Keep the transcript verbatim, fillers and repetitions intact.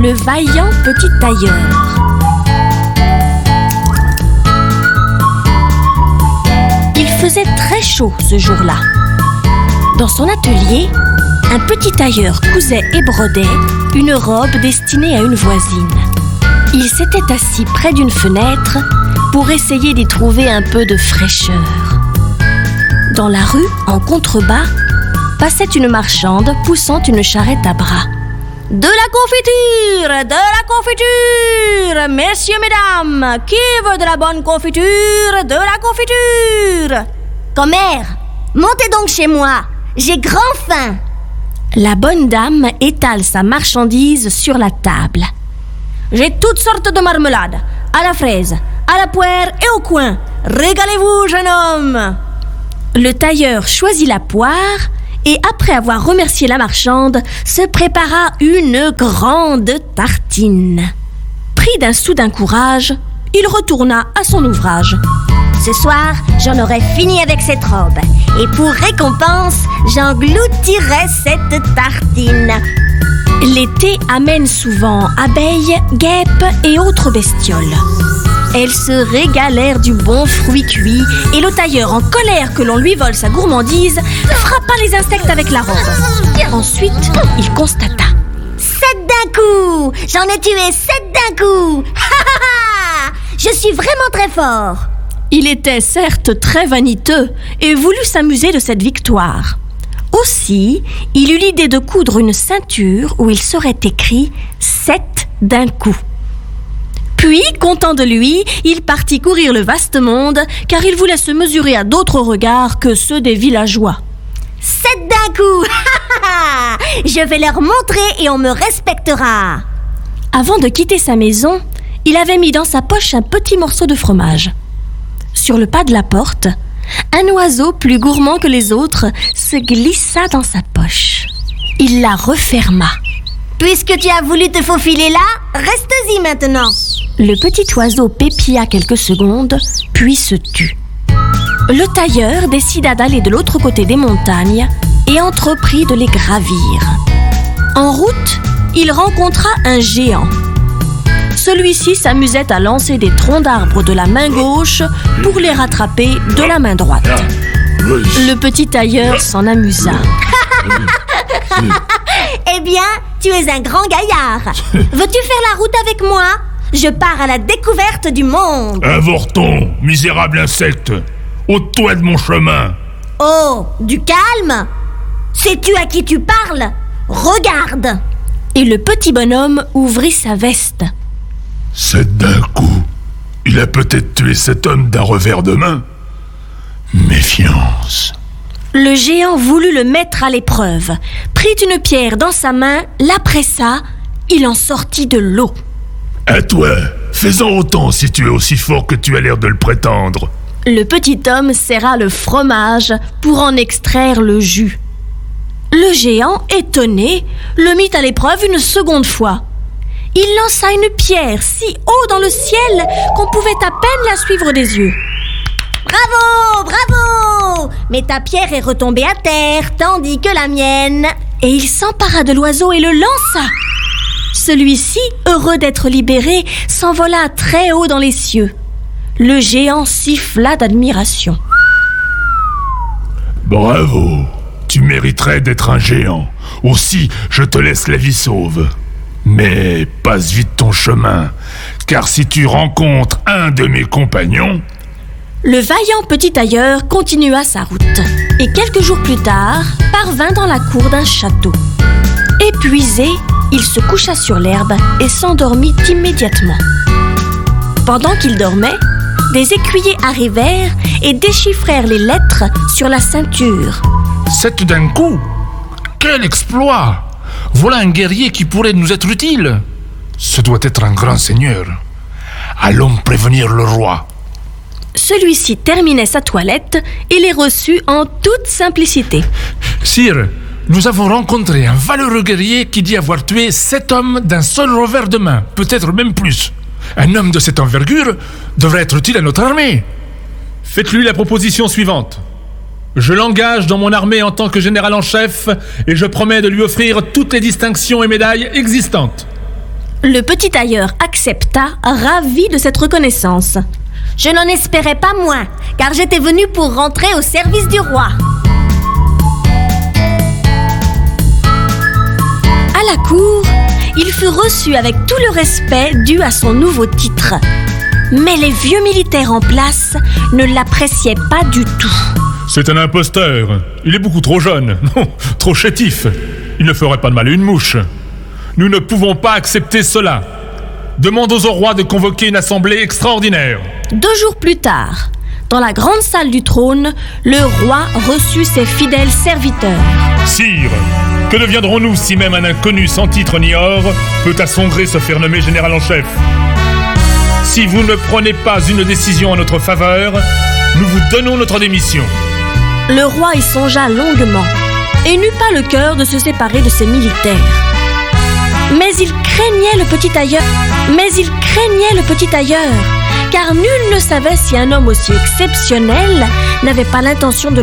le vaillant petit tailleur. Il faisait très chaud ce jour-là. Dans son atelier, un petit tailleur cousait et brodait une robe destinée à une voisine. Il s'était assis près d'une fenêtre pour essayer d'y trouver un peu de fraîcheur. Dans la rue, en contrebas, passait une marchande poussant une charrette à bras. « De la confiture! De la confiture! Messieurs, mesdames, qui veut de la bonne confiture? De la confiture !»« Commère, montez donc chez moi, j'ai grand faim !» La bonne dame étale sa marchandise sur la table. « J'ai toutes sortes de marmelades, à la fraise, à la poire et au coin. Régalez-vous, jeune homme !» Le tailleur choisit la poire et, après avoir remercié la marchande, se prépara une grande tartine. Pris d'un soudain courage, il retourna à son ouvrage. « Ce soir, j'en aurai fini avec cette robe. Et pour récompense, j'engloutirai cette tartine. » L'été amène souvent abeilles, guêpes et autres bestioles. Elles se régalèrent du bon fruit cuit et le tailleur, en colère que l'on lui vole sa gourmandise, frappa les insectes avec la robe. Ensuite, il constata. « Sept d'un coup! J'en ai tué sept d'un coup! Je suis vraiment très fort !» Il était certes très vaniteux et voulut s'amuser de cette victoire. Aussi, il eut l'idée de coudre une ceinture où il serait écrit « sept d'un coup ». Puis, content de lui, il partit courir le vaste monde, car il voulait se mesurer à d'autres regards que ceux des villageois. « Sept d'un coup! Je vais leur montrer et on me respectera !» Avant de quitter sa maison, il avait mis dans sa poche un petit morceau de fromage. Sur le pas de la porte, un oiseau plus gourmand que les autres se glissa dans sa poche. Il la referma. « Puisque tu as voulu te faufiler là, reste-y maintenant !» Le petit oiseau pépilla quelques secondes, puis se tut. Le tailleur décida d'aller de l'autre côté des montagnes et entreprit de les gravir. En route, il rencontra un géant. Celui-ci s'amusait à lancer des troncs d'arbres de la main gauche pour les rattraper de la main droite. Le petit tailleur s'en amusa. Eh bien, tu es un grand gaillard. Veux-tu faire la route avec moi ? Je pars à la découverte du monde. Avorton, misérable insecte, ôte-toi de mon chemin. Oh, du calme. Sais-tu à qui tu parles ? Regarde. Et le petit bonhomme ouvrit sa veste. C'est d'un coup. Il a peut-être tué cet homme d'un revers de main. Méfiance. Le géant voulut le mettre à l'épreuve, prit une pierre dans sa main, la pressa, il en sortit de l'eau. À toi, fais-en autant si tu es aussi fort que tu as l'air de le prétendre. Le petit homme serra le fromage pour en extraire le jus. Le géant, étonné, le mit à l'épreuve une seconde fois. Il lança une pierre si haut dans le ciel qu'on pouvait à peine la suivre des yeux. Bravo, bravo! Mais ta pierre est retombée à terre, tandis que la mienne... Et il s'empara de l'oiseau et le lança. Celui-ci, heureux d'être libéré, s'envola très haut dans les cieux. Le géant siffla d'admiration. Bravo! Tu mériterais d'être un géant. Aussi, je te laisse la vie sauve. Mais passe vite ton chemin, car si tu rencontres un de mes compagnons... Le vaillant petit tailleur continua sa route et quelques jours plus tard parvint dans la cour d'un château. Épuisé, il se coucha sur l'herbe et s'endormit immédiatement. Pendant qu'il dormait, des écuyers arrivèrent et déchiffrèrent les lettres sur la ceinture. Sept d'un coup! Quel exploit! Voilà un guerrier qui pourrait nous être utile. Ce doit être un grand seigneur. Allons prévenir le roi. Celui-ci terminait sa toilette et les reçut en toute simplicité. Sire, nous avons rencontré un valeureux guerrier qui dit avoir tué sept hommes d'un seul revers de main, peut-être même plus. Un homme de cette envergure devrait être utile à notre armée. Faites-lui la proposition suivante. Je l'engage dans mon armée en tant que général en chef et je promets de lui offrir toutes les distinctions et médailles existantes. Le petit tailleur accepta, ravi de cette reconnaissance. Je n'en espérais pas moins, car j'étais venu pour rentrer au service du roi. À la cour, il fut reçu avec tout le respect dû à son nouveau titre. Mais les vieux militaires en place ne l'appréciaient pas du tout. C'est un imposteur. Il est beaucoup trop jeune. Non, trop chétif. Il ne ferait pas de mal à une mouche. Nous ne pouvons pas accepter cela. Demandons au roi de convoquer une assemblée extraordinaire. Deux jours plus tard, dans la grande salle du trône, le roi reçut ses fidèles serviteurs. Sire, que deviendrons-nous si même un inconnu sans titre ni or peut à son gré se faire nommer général en chef? Si vous ne prenez pas une décision en notre faveur, nous vous donnons notre démission. Le roi y songea longuement et n'eut pas le cœur de se séparer de ses militaires. Mais il craignait le petit tailleur, mais il craignait le petit tailleur, car nul ne savait si un homme aussi exceptionnel n'avait pas l'intention de